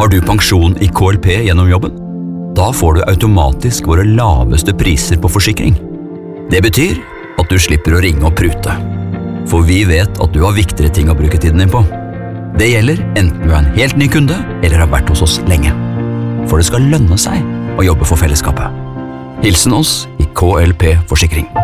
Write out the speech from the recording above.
Har du pensjon i KLP gjennom jobben? Da får du automatisk våre laveste priser på forsikring. Det betyr at du slipper å ringe og prute. For vi vet at du har viktigere ting å bruke tiden din på. Det gjelder enten du er en helt ny kunde eller har vært hos oss lenge. For det skal lønne seg å jobbe for fellesskapet. Hilsen oss i KLP Forsikring.